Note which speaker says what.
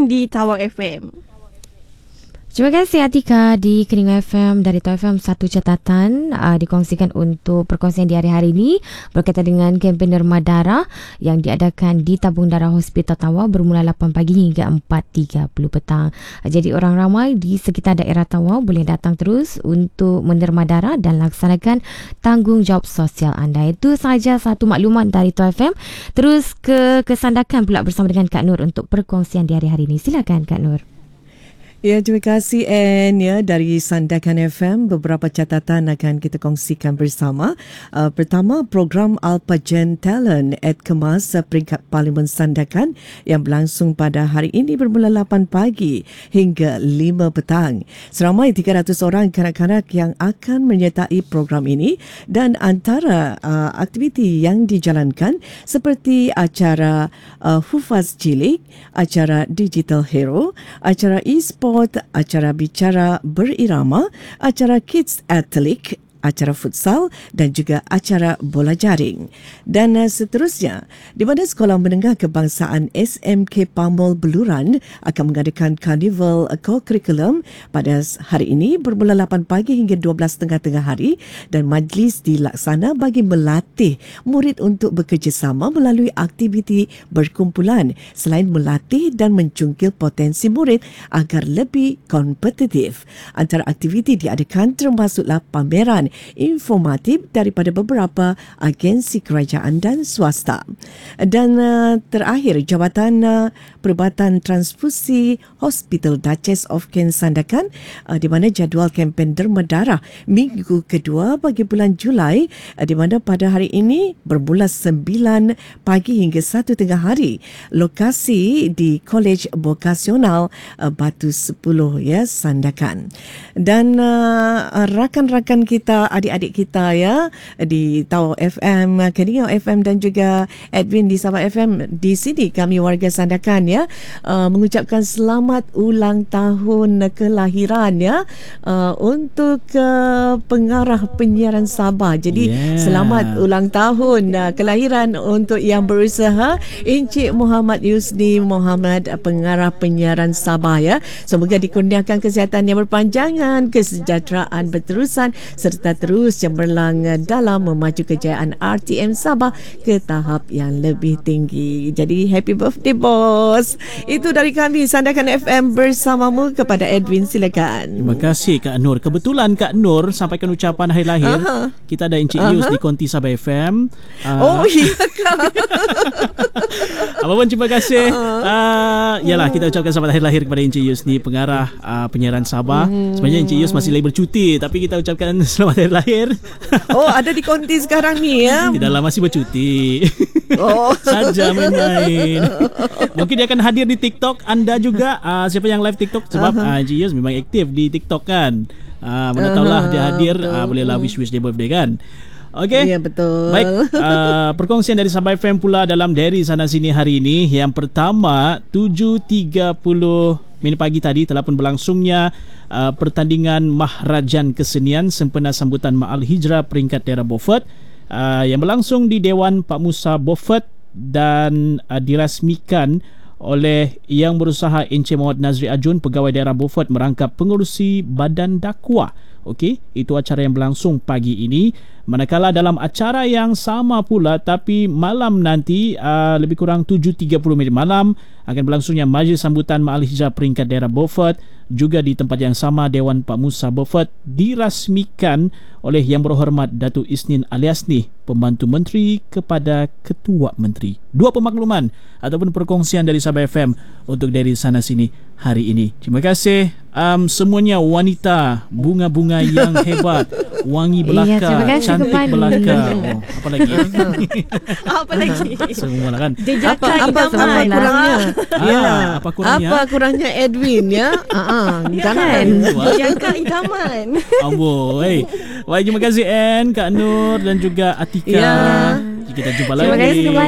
Speaker 1: Edwin di Tawang FM.
Speaker 2: Terima kasih Atika di Kening FM dari Tawang FM. Satu catatan dikongsikan untuk perkongsian di hari-hari ini berkaitan dengan kempen derma darah yang diadakan di Tabung Darah Hospital Tawau bermula 8 pagi hingga 4.30 petang. Jadi orang ramai di sekitar daerah Tawau boleh datang terus untuk menderma darah dan laksanakan tanggungjawab sosial anda. Itu sahaja satu maklumat dari Tawau FM. Terus ke Sandakan pula bersama dengan Kak Nur untuk perkongsian di hari-hari ini. Silakan Kak Nur.
Speaker 3: Ya, terima kasih Anne. Ya, dari Sandakan FM, beberapa catatan akan kita kongsikan bersama. Pertama, program Alpagen Talent at Kemas peringkat Parlimen Sandakan yang berlangsung pada hari ini bermula 8 pagi hingga 5 petang. Seramai 300 orang kanak-kanak yang akan menyertai program ini dan antara aktiviti yang dijalankan seperti acara Hufaz Cilik, acara Digital Hero, acara e-sport, acara bicara berirama, acara Kids Athlete, acara futsal dan juga acara bola jaring. Dan seterusnya, di mana Sekolah Menengah Kebangsaan SMK Pamol Beluran akan mengadakan Carnival Co-Curriculum pada hari ini bermula 8 pagi hingga 12.30 tengah hari dan majlis dilaksana bagi melatih murid untuk bekerjasama melalui aktiviti berkumpulan selain melatih dan mencungkil potensi murid agar lebih kompetitif. Antara aktiviti diadakan termasuklah pameran informatif daripada beberapa agensi kerajaan dan swasta. Dan terakhir, Jabatan Perubatan Transfusi Hospital Duchess of Kent Sandakan di mana jadual kempen derma darah minggu kedua bagi bulan Julai di mana pada hari ini bermula 9 pagi hingga 1 tengah hari. Lokasi di Kolej Vokasional Batu 10 ya, Sandakan. Dan rakan-rakan kita, adik-adik kita ya di Tawau FM, Kening FM dan juga Edwin di Sabah FM, di sini kami warga Sandakan ya mengucapkan selamat ulang tahun kelahiran ya untuk pengarah penyiaran Sabah. Jadi selamat ulang tahun kelahiran untuk yang berusaha, Encik Muhammad Yusni Muhammad, pengarah penyiaran Sabah ya. Semoga dikurniakan kesihatan yang berpanjangan, kesejahteraan berterusan serta terus cemerlang dalam memacu kejayaan RTM Sabah ke tahap yang lebih tinggi. Jadi happy birthday bos. Itu dari kami Sandakan FM bersamamu. Kepada Edwin, silakan.
Speaker 4: Terima kasih Kak Nur. Kebetulan Kak Nur sampaikan ucapan hari lahir. Kita ada Encik Yus di Konti Sabah FM.
Speaker 3: Oh iya Kak.
Speaker 4: Apapun terima kasih. Yalah, kita ucapkan selamat hari lahir kepada Encik Yus ni, pengarah penyiaran Sabah. Sebenarnya Encik Yus masih lagi bercuti, tapi kita ucapkan selamat hari lahir.
Speaker 3: Oh, ada di Konti sekarang ni ya?
Speaker 4: Tidaklah, masih bercuti. Saja main-main. Mungkin dia akan hadir di TikTok anda juga. Siapa yang live TikTok? Sebab Encik Yus memang aktif di TikTok kan. Mana tahulah dia hadir, bolehlah wish dia birthday kan. Okey.
Speaker 3: Ya, betul.
Speaker 4: Baik, perkongsian dari Sabah FM pula dalam Dari Sana Sini hari ini. Yang pertama, 7.30 minit pagi tadi telah pun berlangsungnya pertandingan Mahrajan Kesenian sempena sambutan Ma'al Hijrah peringkat daerah Beaufort yang berlangsung di Dewan Pak Musa Beaufort dan dirasmikan oleh Yang Berusaha Encik Muhammad Nazri Ajun, pegawai daerah Beaufort merangkap pengerusi Badan Dakwah. Okey, itu acara yang berlangsung pagi ini. Manakala dalam acara yang sama pula tapi malam nanti lebih kurang 7.30 minit malam akan berlangsungnya majlis sambutan Ma'al Hijrah peringkat daerah Beaufort. Juga di tempat yang sama Dewan Pak Musa Beaufort dirasmikan oleh Yang Berhormat Datuk Isnin Aliasni, Pembantu Menteri kepada Ketua Menteri. Dua pemakluman ataupun perkongsian dari Sabah FM untuk Dari Sana Sini hari ini. Terima kasih semuanya wanita, bunga-bunga yang hebat, wangi belaka, cantik belaka. Apa lagi?
Speaker 1: Apa lagi?
Speaker 4: Semua lah kan.
Speaker 1: Jejaka
Speaker 3: apa kurangnya?
Speaker 4: Apa kurangnya?
Speaker 3: Apa kurangnya Edwin ya?
Speaker 1: Jangan. Jejaka idaman.
Speaker 4: Amboi. Baik, terima kasih Anne, Kak Nur dan juga Atika. Kita jumpa lagi.
Speaker 2: Terima kasih.